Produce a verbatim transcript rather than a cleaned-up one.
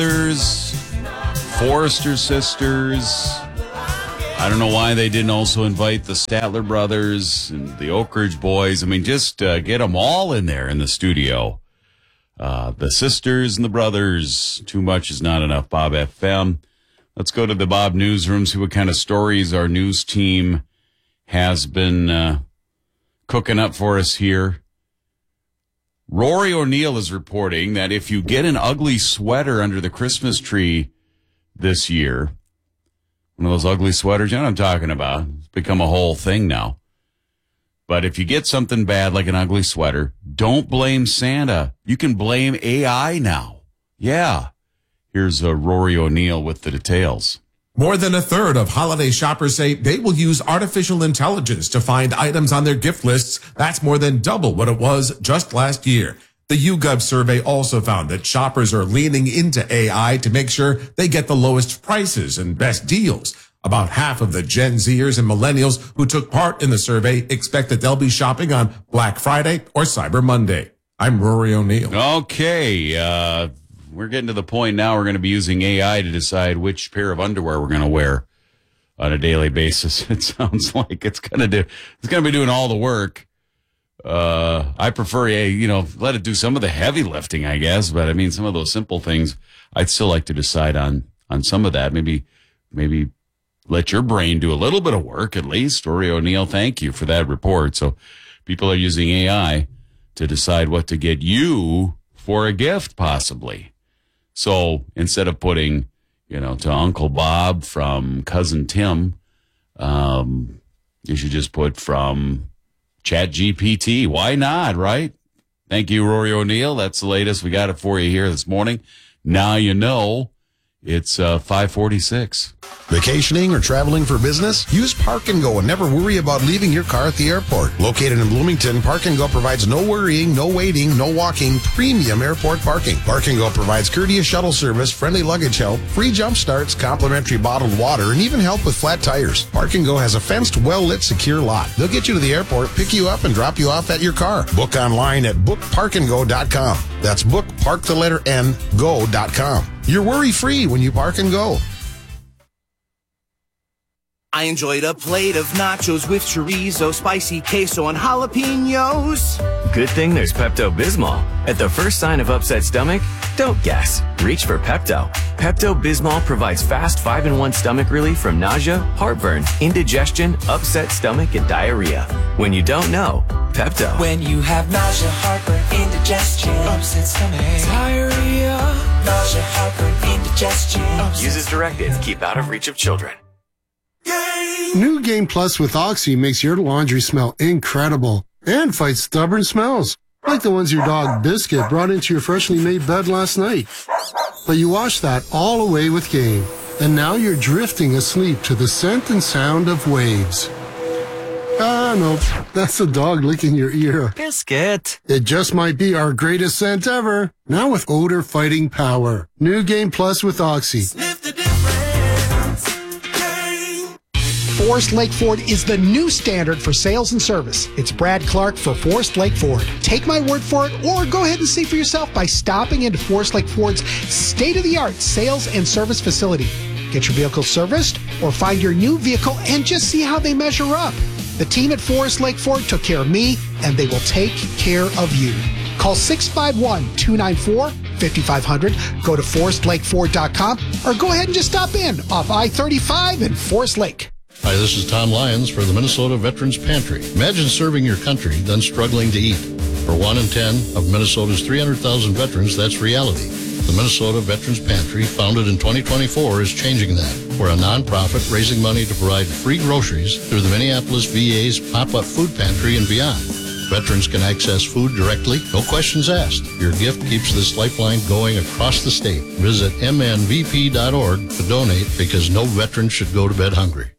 Brothers, Forrester Sisters. I don't know why they didn't also invite the Statler Brothers and the Oak Ridge Boys. I mean, just uh, get them all in there in the studio. Uh, the sisters and the brothers. Too much is not enough. Bob F M. Let's go to the Bob Newsroom, see what kind of stories our news team has been uh, cooking up for us here. Rory O'Neill is reporting that if you get an ugly sweater under the Christmas tree this year, one of those ugly sweaters, you know what I'm talking about. It's become a whole thing now. But if you get something bad like an ugly sweater, don't blame Santa. You can blame A I now. Yeah. Here's uh, Rory O'Neill with the details. More than a third of holiday shoppers say they will use artificial intelligence to find items on their gift lists. That's more than double what it was just last year. The YouGov survey also found that shoppers are leaning into A I to make sure they get the lowest prices and best deals. About half of the Gen Zers and millennials who took part in the survey expect that they'll be shopping on Black Friday or Cyber Monday. I'm Rory O'Neill. Okay, uh, we're getting to the point now we're going to be using A I to decide which pair of underwear we're going to wear on a daily basis. It sounds like it's going to do, it's going to be doing all the work. Uh, I prefer, a, you know, let it do some of the heavy lifting, I guess. But I mean, some of those simple things, I'd still like to decide on, on some of that. Maybe, maybe let your brain do a little bit of work at least. Rory O'Neill, thank you for that report. So people are using A I to decide what to get you for a gift, possibly. So instead of putting, you know, to Uncle Bob from Cousin Tim, um, you should just put from Chat G P T. Why not, right? Thank you, Rory O'Neill. That's the latest. We got it for you here this morning. Now you know. It's uh, five forty-six. Vacationing or traveling for business? Use Park and Go and never worry about leaving your car at the airport. Located in Bloomington, Park and Go provides no worrying, no waiting, no walking, premium airport parking. Park and Go provides courteous shuttle service, friendly luggage help, free jump starts, complimentary bottled water, and even help with flat tires. Park and Go has a fenced, well-lit, secure lot. They'll get you to the airport, pick you up, and drop you off at your car. Book online at book park and go dot com. That's book, park the letter N, go dot com. You're worry-free when you Park and Go. I enjoyed a plate of nachos with chorizo, spicy queso, and jalapenos. Good thing there's Pepto-Bismol. At the first sign of upset stomach, don't guess. Reach for Pepto. Pepto-Bismol provides fast five in one stomach relief from nausea, heartburn, indigestion, upset stomach, and diarrhea. When you don't know, Pepto. When you have nausea, heartburn, indigestion, upset stomach, diarrhea, nausea, heartburn, indigestion. Use as directed. Keep out of reach of children. New Game Plus with Oxy makes your laundry smell incredible and fights stubborn smells, like the ones your dog Biscuit brought into your freshly made bed last night. But you washed that all away with Game, and now you're drifting asleep to the scent and sound of waves. Ah, no, that's the dog licking your ear. Biscuit. It just might be our greatest scent ever, now with odor-fighting power. New Game Plus with Oxy. Sniff the difference. Forest Lake Ford is the new standard for sales and service. It's Brad Clark for Forest Lake Ford. Take my word for it, or go ahead and see for yourself by stopping into Forest Lake Ford's state-of-the-art sales and service facility. Get your vehicle serviced, or find your new vehicle and just see how they measure up. The team at Forest Lake Ford took care of me, and they will take care of you. Call six five one, two nine four, five five zero zero, go to forest lake ford dot com, or go ahead and just stop in off I thirty-five in Forest Lake. Hi, this is Tom Lyons for the Minnesota Veterans Pantry. Imagine serving your country, then struggling to eat. For one in ten of Minnesota's three hundred thousand veterans, that's reality. The Minnesota Veterans Pantry, founded in twenty twenty-four, is changing that. We're a nonprofit raising money to provide free groceries through the Minneapolis V A's pop-up food pantry and beyond. Veterans can access food directly, no questions asked. Your gift keeps this lifeline going across the state. Visit m n v p dot org to donate, because no veteran should go to bed hungry.